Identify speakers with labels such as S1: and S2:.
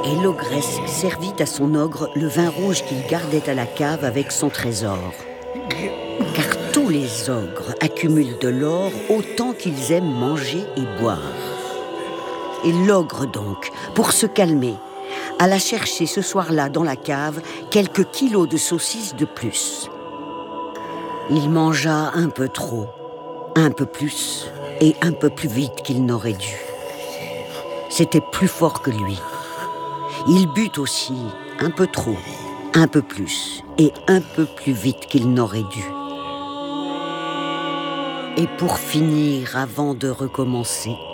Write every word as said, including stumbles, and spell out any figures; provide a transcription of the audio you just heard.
S1: Et l'ogresse servit à son ogre le vin rouge qu'il gardait à la cave avec son trésor. Car tous les ogres accumulent de l'or autant qu'ils aiment manger et boire. Et l'ogre donc, pour se calmer, alla chercher ce soir-là dans la cave quelques kilos de saucisses de plus. Il mangea un peu trop, un peu plus et un peu plus vite qu'il n'aurait dû. C'était plus fort que lui. Il but aussi un peu trop, un peu plus et un peu plus vite qu'il n'aurait dû. Et pour finir, avant de recommencer,